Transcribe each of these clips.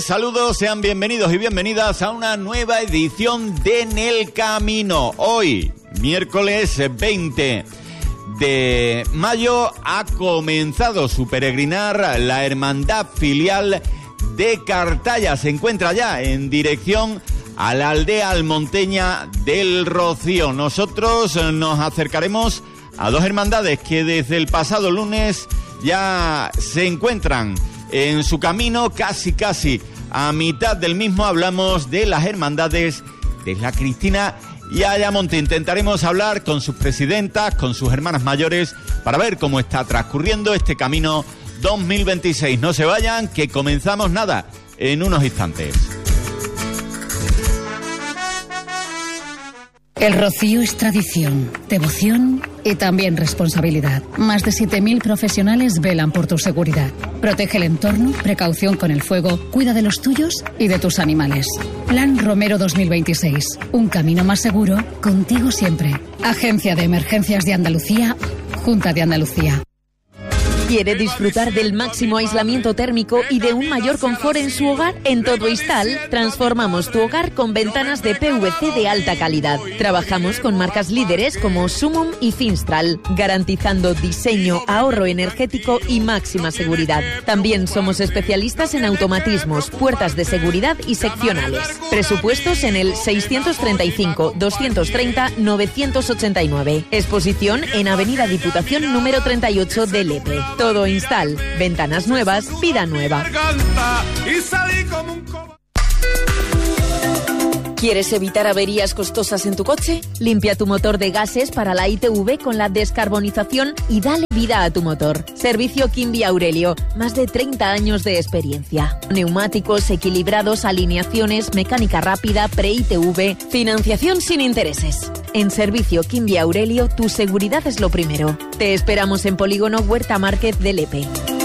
Saludos, sean bienvenidos y bienvenidas a una nueva edición de En el Camino. Hoy, miércoles 20 de mayo, ha comenzado su peregrinar la Hermandad Filial de Cartaya. Se encuentra ya en dirección a la aldea almonteña del Rocío. Nosotros nos acercaremos a dos hermandades que desde el pasado lunes ya se encuentran en su camino, casi a mitad del mismo. Hablamos de las hermandades de la Cristina y Ayamonte. Intentaremos hablar con sus presidentas, con sus hermanas mayores, para ver cómo está transcurriendo este camino 2026. No se vayan, que comenzamos nada en unos instantes. El Rocío es tradición, devoción y también responsabilidad. Más de 7.000 profesionales velan por tu seguridad. Protege el entorno, precaución con el fuego, cuida de los tuyos y de tus animales. Plan Romero 2026. Un camino más seguro, contigo siempre. Agencia de Emergencias de Andalucía, Junta de Andalucía. ¿Quiere disfrutar del máximo aislamiento térmico y de un mayor confort en su hogar? En Todo Istal, transformamos tu hogar con ventanas de PVC de alta calidad. Trabajamos con marcas líderes como Sumum y Finstral, garantizando diseño, ahorro energético y máxima seguridad. También somos especialistas en automatismos, puertas de seguridad y seccionales. Presupuestos en el 635-230-989. Exposición en Avenida Diputación número 38 de Lepe. Todo Instal. Ventanas nuevas, vida nueva. ¿Quieres evitar averías costosas en tu coche? Limpia tu motor de gases para la ITV con la descarbonización y dale vida a tu motor. Servicio Quimby Aurelio. Más de 30 años de experiencia. Neumáticos equilibrados, alineaciones, mecánica rápida, pre-ITV, financiación sin intereses. En Servicio Quimby Aurelio, tu seguridad es lo primero. Te esperamos en Polígono Huerta Márquez de Lepe.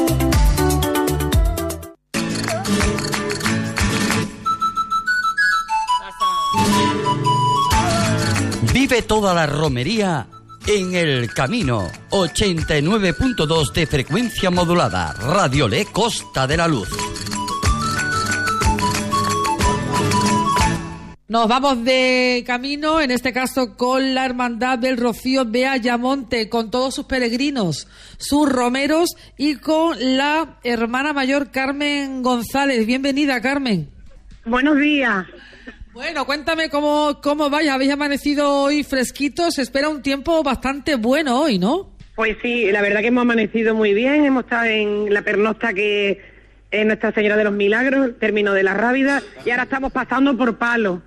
Vive toda la romería en El Camino. 89.2 de frecuencia modulada. Radio Le Costa de la Luz. Nos vamos de camino, en este caso con la Hermandad del Rocío de Ayamonte, con todos sus peregrinos, sus romeros y con la hermana mayor Carmen González. Bienvenida, Carmen. Buenos días. Bueno, cuéntame cómo vais. Habéis amanecido hoy fresquitos. Se espera un tiempo bastante bueno hoy, ¿no? Pues sí, la verdad que hemos amanecido muy bien. Hemos estado en la pernocta que es Nuestra Señora de los Milagros, término de la Rábida, y ahora estamos pasando por Palo.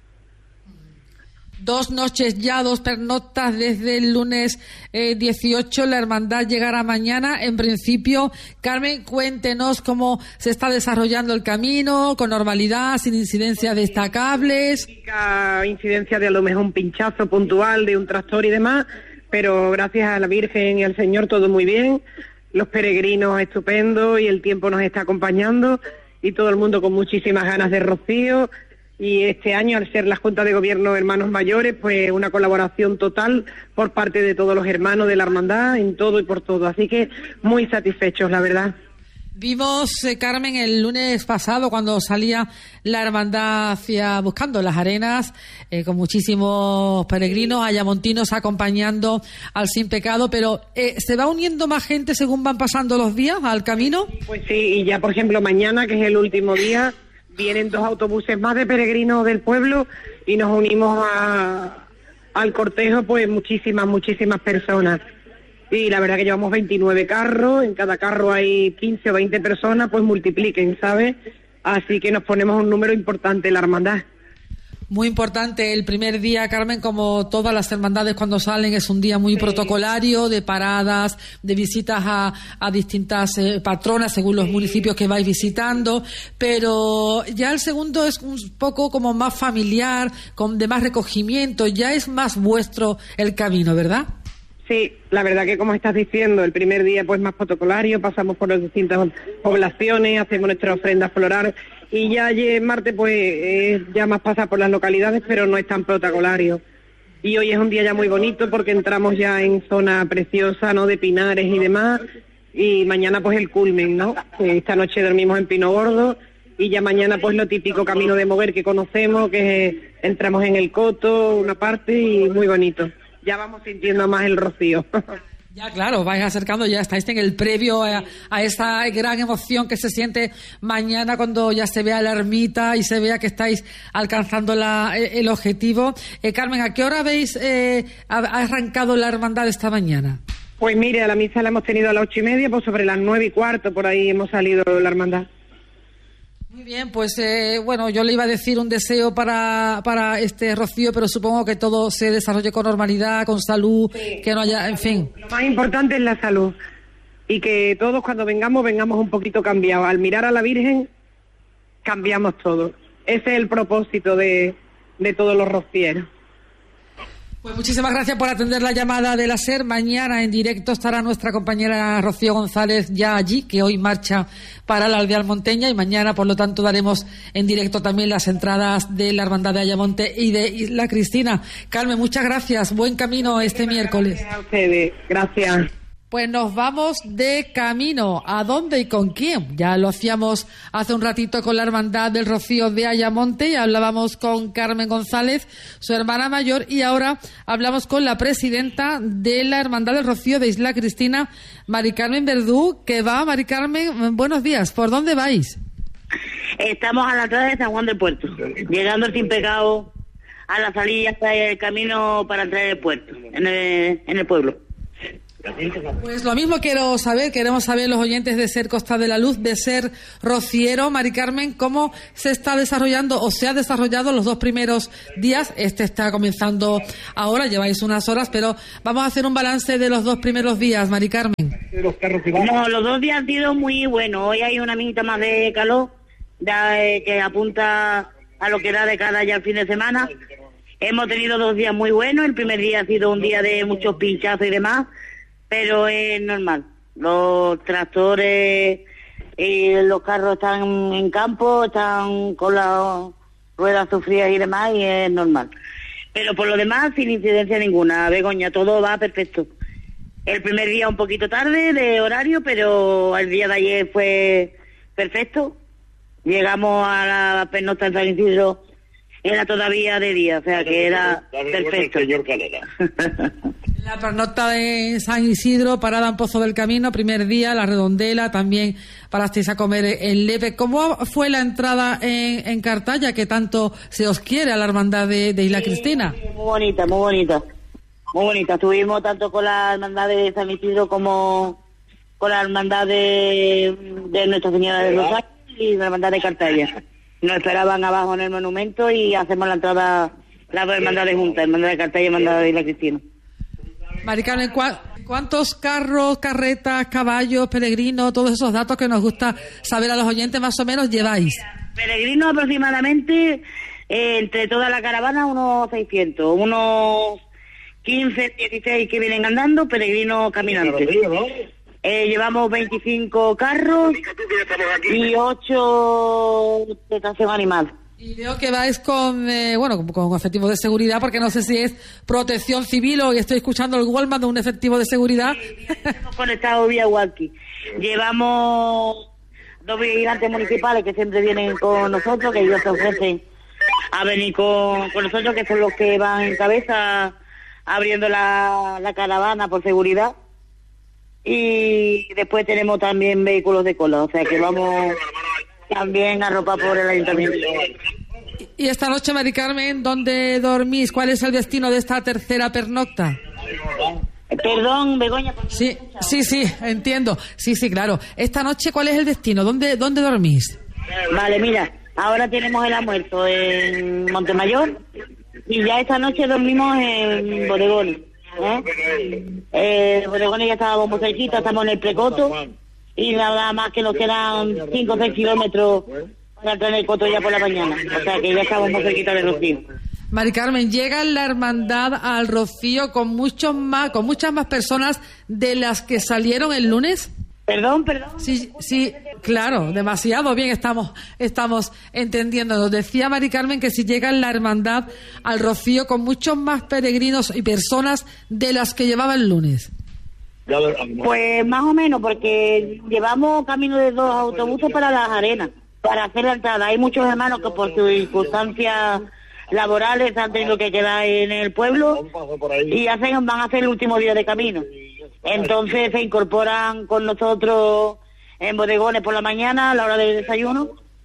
2 noches ya, 2 pernoctas desde el lunes 18. La hermandad llegará mañana. En principio, Carmen, cuéntenos cómo se está desarrollando el camino, con normalidad, sin incidencias destacables. Incidencia de a lo mejor un pinchazo puntual de un tractor y demás, pero gracias a la Virgen y al Señor todo muy bien. Los peregrinos estupendos y el tiempo nos está acompañando y todo el mundo con muchísimas ganas de rocío. Y este año, al ser la Junta de Gobierno Hermanos Mayores, pues una colaboración total por parte de todos los hermanos de la hermandad, en todo y por todo. Así que muy satisfechos, la verdad. Vimos, Carmen, el lunes pasado, cuando salía la hermandad buscando las arenas, con muchísimos peregrinos ayamontinos acompañando al Sin Pecado, pero ¿se va uniendo más gente según van pasando los días al camino? Pues sí, y ya, por ejemplo, mañana, que es el último día, vienen 2 autobuses más de peregrinos del pueblo y nos unimos al cortejo, pues muchísimas personas. Y la verdad que llevamos 29 carros, en cada carro hay 15 o 20 personas, pues multipliquen, ¿sabes? Así que nos ponemos un número importante en la hermandad. Muy importante el primer día, Carmen, como todas las hermandades cuando salen, es un día muy protocolario, de paradas, de visitas a distintas patronas según los municipios que vais visitando, pero ya el segundo es un poco como más familiar, de más recogimiento, ya es más vuestro el camino, ¿verdad? Sí, la verdad que como estás diciendo, el primer día pues más protocolario, pasamos por las distintas poblaciones, hacemos nuestra ofrenda floral. Y ya ayer martes pues ya más pasa por las localidades, pero no es tan protocolario. Y hoy es un día ya muy bonito porque entramos ya en zona preciosa, ¿no?, de pinares y demás. Y mañana pues el culmen, ¿no? Esta noche dormimos en Pino Gordo y ya mañana pues lo típico Camino de Moguer que conocemos, que entramos en el Coto, una parte, y muy bonito. Ya vamos sintiendo más el rocío. Ya, claro, vais acercando, ya estáis en el previo a esa gran emoción que se siente mañana cuando ya se vea la ermita y se vea que estáis alcanzando el objetivo. Carmen, ¿a qué hora habéis arrancado la hermandad esta mañana? Pues mire, a la misa la hemos tenido a las 8:30, pues sobre las 9:15 por ahí hemos salido la hermandad. Muy bien, pues bueno, yo le iba a decir un deseo para este Rocío, pero supongo que todo se desarrolle con normalidad, con salud, sí, que no haya, en fin. Lo más importante es la salud, y que todos cuando vengamos un poquito cambiados. Al mirar a la Virgen, cambiamos todo. Ese es el propósito de todos los rocieros. Pues muchísimas gracias por atender la llamada de la SER. Mañana en directo estará nuestra compañera Rocío González ya allí, que hoy marcha para la aldea almonteña, y mañana, por lo tanto, daremos en directo también las entradas de la Hermandad de Ayamonte y de Isla Cristina. Carmen, muchas gracias. Buen camino este miércoles. Gracias a ustedes. Gracias. Pues nos vamos de camino. ¿A dónde y con quién? Ya lo hacíamos hace un ratito con la Hermandad del Rocío de Ayamonte y hablábamos con Carmen González, su hermana mayor, y ahora hablamos con la presidenta de la Hermandad del Rocío de Isla Cristina, Mari Carmen Verdú, que va. Mari Carmen, buenos días. ¿Por dónde vais? Estamos a la entrada de San Juan del Puerto, llegando sin pecado a la salida hasta el camino para entrar en el puerto, en el pueblo. Pues lo mismo queremos saber los oyentes de SER Costa de la Luz, de SER Rociero. Mari Carmen, ¿cómo se está desarrollando o se ha desarrollado los dos primeros días? Este está comenzando ahora, lleváis unas horas, pero vamos a hacer un balance de los dos primeros días, Mari Carmen. No, los 2 días han sido muy buenos. Hoy hay una minita más de calor que apunta a lo que da de cara ya el fin de semana. Hemos tenido 2 días muy buenos. El primer día ha sido un día de muchos pinchazos y demás, pero es normal. Los tractores y los carros están en campo, están con las ruedas sufridas y demás, y es normal. Pero por lo demás, sin incidencia ninguna. Begoña, todo va perfecto. El primer día un poquito tarde de horario, pero el día de ayer fue perfecto. Llegamos a la pernocta en San Isidro, era todavía de día, o sea que era perfecto. Señor Calera. La pernocta de San Isidro, parada en Pozo del Camino, primer día, la Redondela, también parasteis a comer en Lepe. ¿Cómo fue la entrada en Cartaya, que tanto se os quiere a la hermandad de Isla Cristina? Muy bonita, muy bonita. Muy bonita. Estuvimos tanto con la hermandad de San Isidro como con la hermandad de Nuestra Señora de Rosario y la hermandad de Cartaya. Nos esperaban abajo en el monumento y hacemos la entrada, las dos hermandades juntas, hermandad de Cartaya y hermandad de Isla Cristina. Mari Carmen, ¿cuántos carros, carretas, caballos, peregrinos, todos esos datos que nos gusta saber a los oyentes más o menos lleváis? Peregrinos aproximadamente, entre toda la caravana, unos 600, unos 15, 16 que vienen andando, peregrinos caminantes. Llevamos 25 carros y 8 de tracción animal. Y veo que vais con efectivos de seguridad, porque no sé si es protección civil o estoy escuchando el Walmart de un efectivo de seguridad. Hemos conectado vía walkie. Llevamos 2 vigilantes municipales que siempre vienen con nosotros, que ellos se ofrecen a venir con nosotros, que son los que van en cabeza abriendo la caravana por seguridad. Y después tenemos también vehículos de cola, o sea que vamos también arropar por el ayuntamiento. Y esta noche, Mari Carmen, ¿dónde dormís? ¿Cuál es el destino de esta tercera pernocta? Perdón, Begoña. Sí, entiendo. Sí, claro. Esta noche, ¿cuál es el destino? ¿Dónde dormís? Vale, mira, ahora tenemos el almuerzo en Montemayor y ya esta noche dormimos en Bodegones. Bodegones ya estábamos muy cerquita, estamos en el Precoto y nada más que nos quedan 5 o 6 kilómetros para entrar en el Coto ya por la mañana, o sea que ya estamos muy cerquita de Rocío. Mari Carmen, llega la hermandad al Rocío con muchas más personas de las que salieron el lunes. Perdón. Sí, claro, demasiado bien estamos entendiendo. Nos decía Mari Carmen que si llega la hermandad al Rocío con muchos más peregrinos y personas de las que llevaba el lunes. Pues más o menos, porque llevamos camino de 2 autobuses para las arenas. para hacer la entrada. Hay muchos hermanos que por circunstancias laborales han tenido que quedar en el pueblo y van a hacer el último día de camino. Entonces se incorporan con nosotros en bodegones por la mañana a la hora del desayuno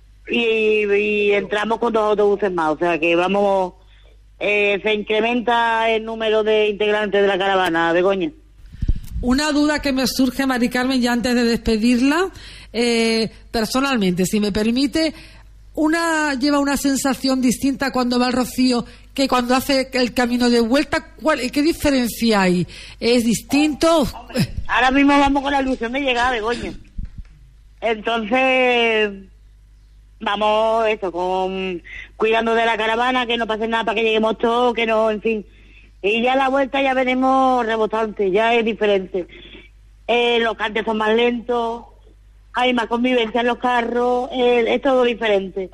y entramos con 2 autobuses más. O sea que vamos, se incrementa el número de integrantes de la caravana, Begoña. Una duda que me surge, Mari Carmen, ya antes de despedirla, personalmente, si me permite, lleva una sensación distinta cuando va al Rocío que cuando hace el camino de vuelta. ¿Qué diferencia hay? ¿Es distinto? Ahora mismo vamos con la ilusión de llegar a Begoña. Entonces vamos cuidando de la caravana, que no pase nada para que lleguemos todos, que no, en fin. Y ya a la vuelta ya veremos rebotantes, ya es diferente. Los cantes son más lentos, hay más convivencia en los carros, es todo diferente.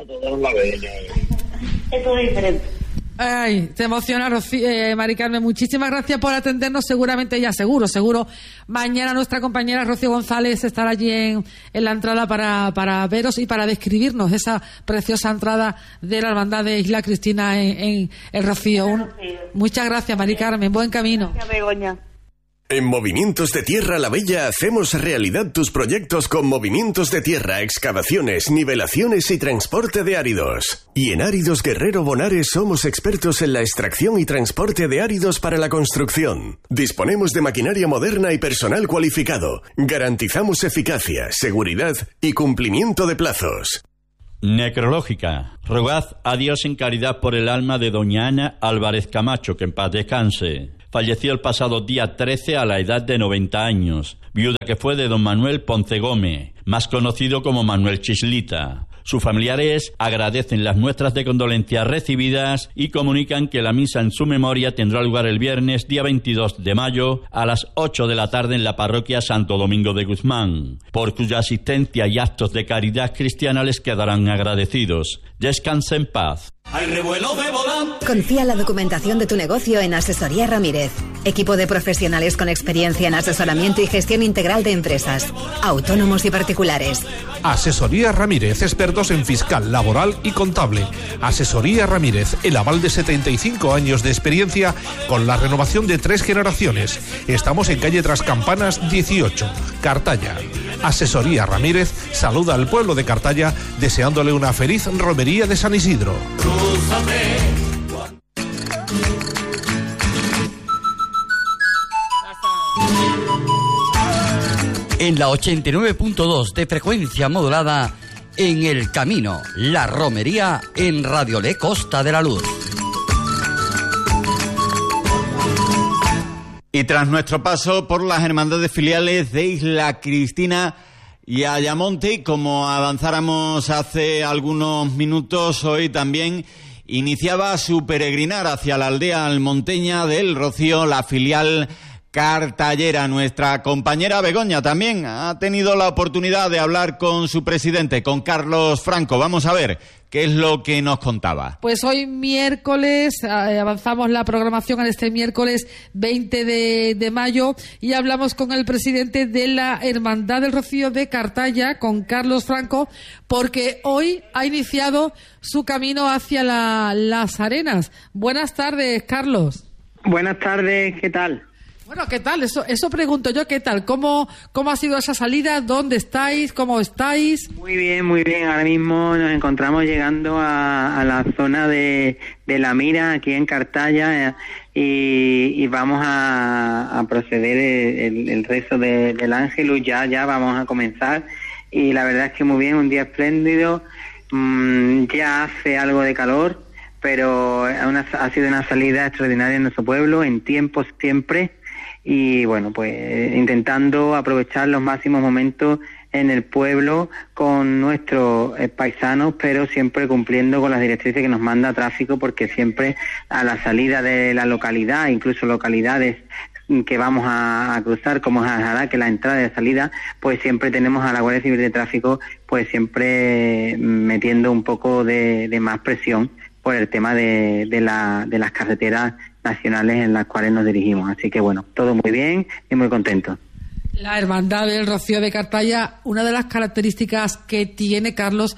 Es todo diferente. Ay, te emociona, Mari Carmen. Muchísimas gracias por atendernos. Seguramente ya, seguro, mañana nuestra compañera Rocío González estará allí en la entrada para veros y para describirnos esa preciosa entrada de la hermandad de Isla Cristina en el Rocío. Muchas gracias, Mari Carmen. Buen camino. Gracias, Begoña. En Movimientos de Tierra La Bella hacemos realidad tus proyectos con movimientos de tierra, excavaciones, nivelaciones y transporte de áridos. Y en Áridos Guerrero Bonares somos expertos en la extracción y transporte de áridos para la construcción. Disponemos de maquinaria moderna y personal cualificado. Garantizamos eficacia, seguridad y cumplimiento de plazos. Necrológica. Rogad a Dios en caridad por el alma de doña Ana Álvarez Camacho, que en paz descanse. Falleció el pasado día 13 a la edad de 90 años, viuda que fue de don Manuel Ponce Gómez, más conocido como Manuel Chislita. Sus familiares agradecen las muestras de condolencias recibidas y comunican que la misa en su memoria tendrá lugar el viernes, día 22 de mayo, a las 8 de la tarde en la parroquia Santo Domingo de Guzmán, por cuya asistencia y actos de caridad cristiana les quedarán agradecidos. Descanse en paz. Hay revuelo de volante. Confía la documentación de tu negocio en Asesoría Ramírez. Equipo de profesionales con experiencia en asesoramiento y gestión integral de empresas, autónomos y particulares. Asesoría Ramírez, expertos en fiscal, laboral y contable. Asesoría Ramírez, el aval de 75 años de experiencia con la renovación de 3 generaciones. Estamos en calle Trascampanas 18, Cartaya. Asesoría Ramírez saluda al pueblo de Cartaya deseándole una feliz romería de San Isidro. En la 89.2 de frecuencia modulada, en El Camino, la romería en Radiolé Costa de la Luz. Y tras nuestro paso por las hermandades filiales de Isla Cristina y Ayamonte, como avanzáramos hace algunos minutos, hoy también iniciaba su peregrinar hacia la aldea almonteña del Rocío, la filial cartallera. Nuestra compañera Begoña también ha tenido la oportunidad de hablar con su presidente, con Carlos Franco. Vamos a ver qué es lo que nos contaba. Pues hoy miércoles, avanzamos la programación en este miércoles 20 de mayo y hablamos con el presidente de la Hermandad del Rocío de Cartaya, con Carlos Franco, porque hoy ha iniciado su camino hacia las arenas. Buenas tardes, Carlos. Buenas tardes, ¿qué tal? Bueno, ¿qué tal? Eso pregunto yo, ¿qué tal? ¿Cómo ha sido esa salida? ¿Dónde estáis? ¿Cómo estáis? Muy bien, muy bien. Ahora mismo nos encontramos llegando a la zona de La Mira, aquí en Cartaya, y vamos a proceder el rezo del Ángelus. Ya vamos a comenzar, y la verdad es que muy bien, un día espléndido. Ya hace algo de calor, pero ha sido una salida extraordinaria en nuestro pueblo, en tiempos siempre. Y bueno, pues intentando aprovechar los máximos momentos en el pueblo con nuestros paisanos, pero siempre cumpliendo con las directrices que nos manda tráfico, porque siempre a la salida de la localidad, incluso localidades que vamos a cruzar, como Jará, que la entrada y la salida, pues siempre tenemos a la Guardia Civil de Tráfico, pues siempre metiendo un poco de más presión por el tema de las carreteras nacionales en las cuales nos dirigimos. Así que bueno, todo muy bien y muy contento. La Hermandad del Rocío de Cartaya, una de las características que tiene, Carlos,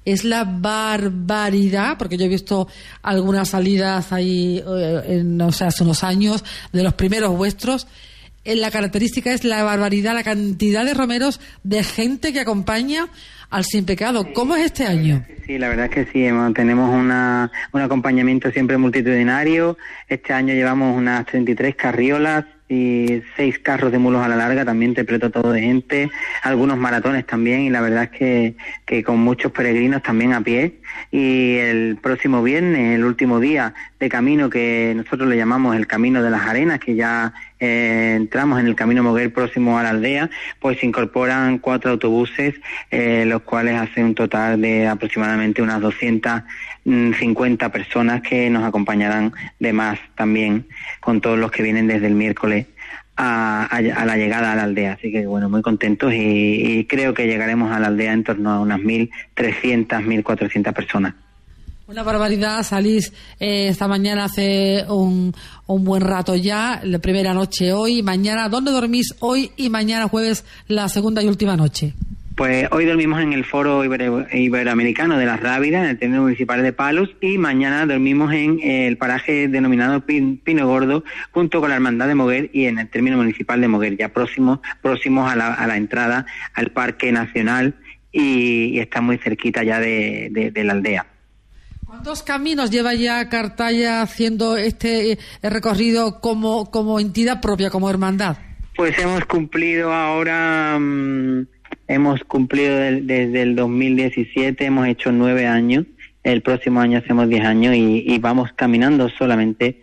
es la barbaridad, porque yo he visto algunas salidas ahí, hace unos años, de los primeros vuestros. La característica es la barbaridad, la cantidad de romeros, de gente que acompaña al Sin Pecado. ¿Cómo es este año? Sí, la verdad es que sí, tenemos un acompañamiento siempre multitudinario. Este año llevamos unas 33 carriolas y 6 carros de mulos a la larga, también repleto todo de gente, algunos maratones también, y la verdad es que con muchos peregrinos también a pie. Y el próximo viernes, el último día de camino, que nosotros le llamamos el Camino de las Arenas, que ya entramos en el Camino Moguer próximo a la aldea, pues se incorporan 4 autobuses, los cuales hacen un total de aproximadamente unas 250 personas que nos acompañarán de más también, con todos los que vienen desde el miércoles a la llegada a la aldea. Así que bueno, muy contentos, y creo que llegaremos a la aldea en torno a unas 1.300, 1.400 personas. Una barbaridad. Salís esta mañana hace un buen rato ya, la primera noche hoy, mañana. ¿Dónde dormís hoy y mañana jueves la segunda y última noche? Pues hoy dormimos en el Foro Iberoamericano de Las Rábidas, en el término municipal de Palos, y mañana dormimos en el paraje denominado Pino Gordo, junto con la Hermandad de Moguer, y en el término municipal de Moguer, ya próximos a la entrada al Parque Nacional, y está muy cerquita ya de la aldea. ¿Cuántos caminos lleva ya Cartaya haciendo este recorrido como entidad propia, como hermandad? Pues hemos cumplido ahora... Hemos cumplido desde el 2017, hemos hecho 9 años, el próximo año hacemos 10 años y vamos caminando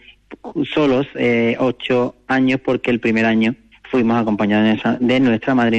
solos 8 años, porque el primer año fuimos acompañados de nuestra madrina